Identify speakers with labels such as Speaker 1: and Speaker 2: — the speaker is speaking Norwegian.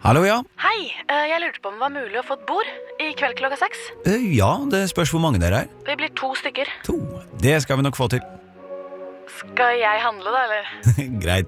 Speaker 1: Hallo, ja.
Speaker 2: Hei, jeg lurte på om det var mulig å få et bord I kveld klokka 6.
Speaker 1: Ja, det spørs hvor mange dere er.
Speaker 2: Vi blir 2 stykker.
Speaker 1: 2. Det skal vi nok få til.
Speaker 2: Skal jeg handle da, eller?
Speaker 1: Greit.